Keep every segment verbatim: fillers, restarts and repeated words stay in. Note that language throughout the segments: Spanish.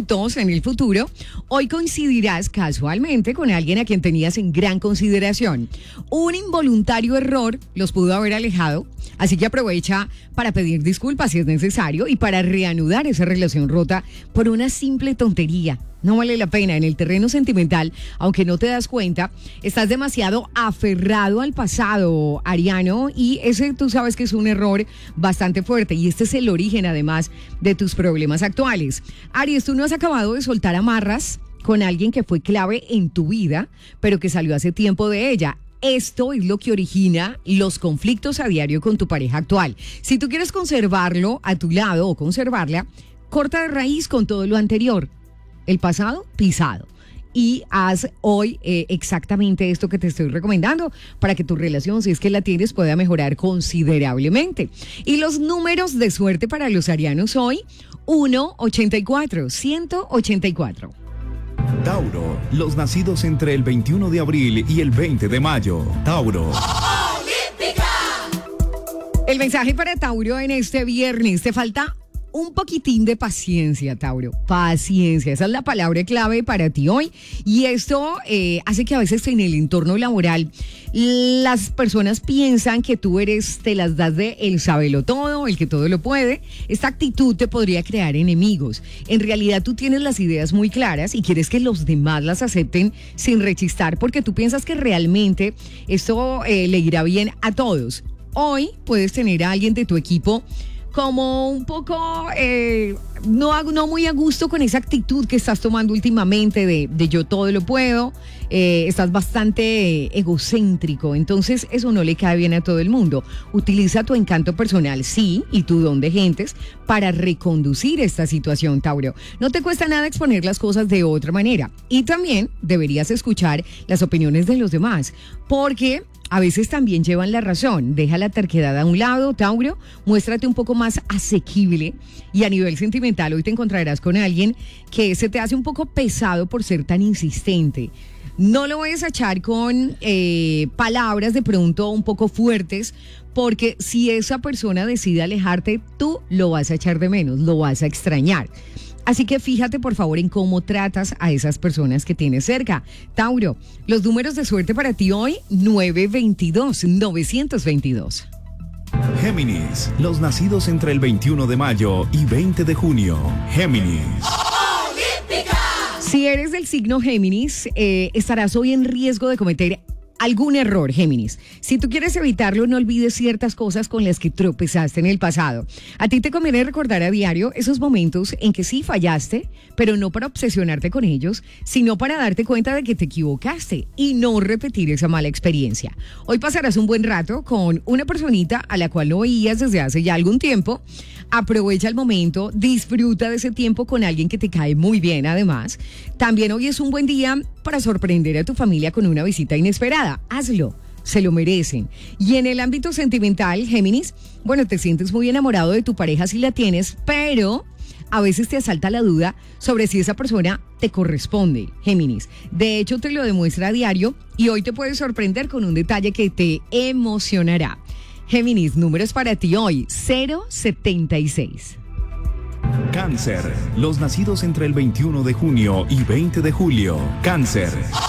frutos en el futuro, hoy coincidirás casualmente con alguien a quien tenías en gran consideración. Un involuntario error los pudo haber alejado, así que aprovecha para pedir disculpas si es necesario y para reanudar esa relación rota por una simple tontería. No vale la pena. En el terreno sentimental, aunque no te das cuenta, estás demasiado aferrado al pasado, Ariano, y ese tú sabes que es un error bastante fuerte y este es el origen además de tus problemas actuales. Aries, tú no has acabado de soltar amarras con alguien que fue clave en tu vida, pero que salió hace tiempo de ella. Esto es lo que origina los conflictos a diario con tu pareja actual. Si tú quieres conservarlo a tu lado o conservarla, corta de raíz con todo lo anterior. El pasado pisado. Y haz hoy eh, exactamente esto que te estoy recomendando para que tu relación, si es que la tienes, pueda mejorar considerablemente. Y los números de suerte para los arianos hoy, uno, ochenta y cuatro, ciento ochenta y cuatro. Tauro, los nacidos entre el veintiuno de abril y el veinte de mayo. Tauro. El mensaje para Tauro en este viernes: te falta un poquitín de paciencia, Tauro. Paciencia, esa es la palabra clave para ti hoy. Y esto eh, hace que a veces en el entorno laboral las personas piensan que tú eres, te las das de el sabelo todo, el que todo lo puede. Esta actitud te podría crear enemigos. En realidad tú tienes las ideas muy claras y quieres que los demás las acepten sin rechistar porque tú piensas que realmente esto eh, le irá bien a todos. Hoy puedes tener a alguien de tu equipo como un poco eh, no, no muy a gusto con esa actitud que estás tomando últimamente de, de yo todo lo puedo, eh, estás bastante egocéntrico, entonces eso no le cae bien a todo el mundo. Utiliza tu encanto personal, sí, y tu don de gentes para reconducir esta situación, Tauro. No te cuesta nada exponer las cosas de otra manera y también deberías escuchar las opiniones de los demás, porque a veces también llevan la razón. Deja la terquedad a un lado, Tauro. Muéstrate un poco más asequible. Y a nivel sentimental, hoy te encontrarás con alguien que se te hace un poco pesado por ser tan insistente. No lo vayas a echar con eh, palabras de pronto un poco fuertes, porque si esa persona decide alejarte, tú lo vas a echar de menos, lo vas a extrañar. Así que fíjate por favor en cómo tratas a esas personas que tienes cerca. Tauro, los números de suerte para ti hoy, nueve veintidós, novecientos veintidós. Géminis, los nacidos entre el veintiuno de mayo y veinte de junio. Géminis. Si eres del signo Géminis, eh, estarás hoy en riesgo de cometer algún error, Géminis. Si tú quieres evitarlo, no olvides ciertas cosas con las que tropezaste en el pasado. A ti te conviene recordar a diario esos momentos en que sí fallaste, pero no para obsesionarte con ellos, sino para darte cuenta de que te equivocaste y no repetir esa mala experiencia. Hoy pasarás un buen rato con una personita a la cual no veías desde hace ya algún tiempo. Aprovecha el momento, disfruta de ese tiempo con alguien que te cae muy bien además. También hoy es un buen día para sorprender a tu familia con una visita inesperada. Hazlo, se lo merecen. Y en el ámbito sentimental, Géminis, bueno, te sientes muy enamorado de tu pareja si la tienes, pero a veces te asalta la duda sobre si esa persona te corresponde, Géminis. De hecho, te lo demuestra a diario y hoy te puedes sorprender con un detalle que te emocionará. Géminis, números para ti hoy, cero setenta y seis. Cáncer, los nacidos entre el veintiuno de junio y veinte de julio. Cáncer.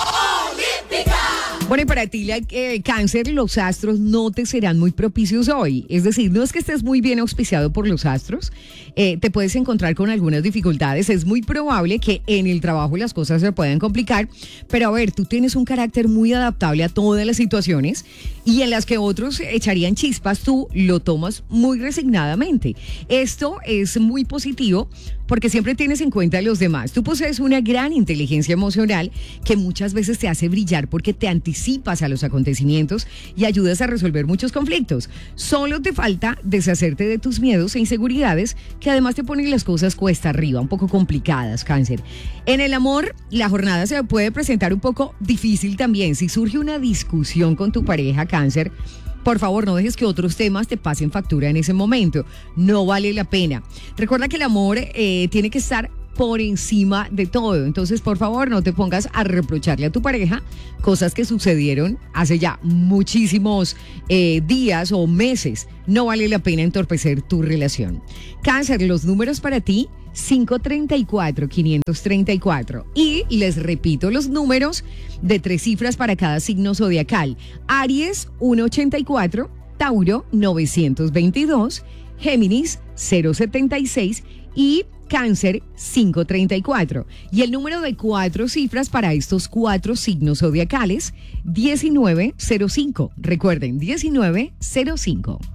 Bueno, y para ti, la, eh, Cáncer, los astros no te serán muy propicios hoy. Es decir, no es que estés muy bien auspiciado por los astros, eh, te puedes encontrar con algunas dificultades. Es muy probable que en el trabajo las cosas se puedan complicar, pero a ver, tú tienes un carácter muy adaptable a todas las situaciones y en las que otros echarían chispas, tú lo tomas muy resignadamente. Esto es muy positivo porque siempre tienes en cuenta a los demás. Tú posees una gran inteligencia emocional que muchas veces te hace brillar porque te anticipas a los acontecimientos y ayudas a resolver muchos conflictos. Solo te falta deshacerte de tus miedos e inseguridades que además te ponen las cosas cuesta arriba, un poco complicadas, Cáncer. En el amor, la jornada se puede presentar un poco difícil también. Si surge una discusión con tu pareja, Cáncer, por favor, no dejes que otros temas te pasen factura en ese momento. No vale la pena. Recuerda que el amor eh, tiene que estar por encima de todo. Entonces, por favor, no te pongas a reprocharle a tu pareja cosas que sucedieron hace ya muchísimos eh, días o meses. No vale la pena entorpecer tu relación. Cáncer, los números para ti, cinco treinta y cuatro, quinientos treinta y cuatro. Y les repito los números de tres cifras para cada signo zodiacal. Aries, ciento ochenta y cuatro, Tauro, novecientos veintidós, Géminis, cero setenta y seis y Cáncer, quinientos treinta y cuatro. Y el número de cuatro cifras para estos cuatro signos zodiacales, diecinueve cero cinco. Recuerden, diecinueve cero cinco.